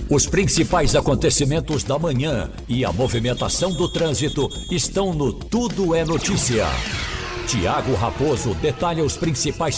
Os principais acontecimentos da manhã e a movimentação do trânsito estão no Tudo é Notícia. Tiago Raposo detalha os principais